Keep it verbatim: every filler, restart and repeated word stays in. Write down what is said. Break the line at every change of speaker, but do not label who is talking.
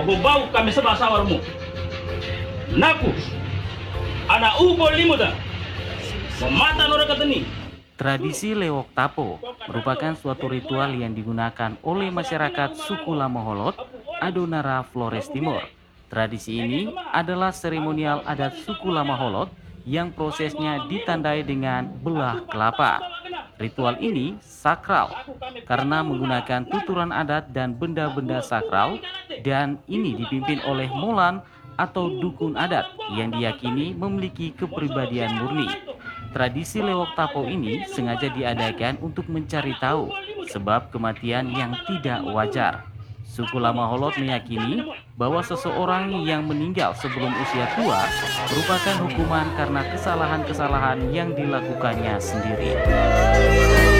Pagubau kami sa basawarmu. Naku, ada ubo limuda. Memata nora katani.
Tradisi Lewok Tapo merupakan suatu ritual yang digunakan oleh masyarakat suku Lamoholot, Adonara Flores Timur. Tradisi ini adalah seremonial adat suku Lamoholot yang prosesnya ditandai dengan belah kelapa. Ritual ini sakral karena menggunakan tuturan adat dan benda-benda sakral, dan ini dipimpin oleh molan atau dukun adat yang diyakini memiliki kepribadian murni. Tradisi Lewok Tapo ini sengaja diadakan untuk mencari tahu sebab kematian yang tidak wajar. Suku Lamoholot meyakini bahwa seseorang yang meninggal sebelum usia tua merupakan hukuman karena kesalahan-kesalahan yang dilakukannya sendiri.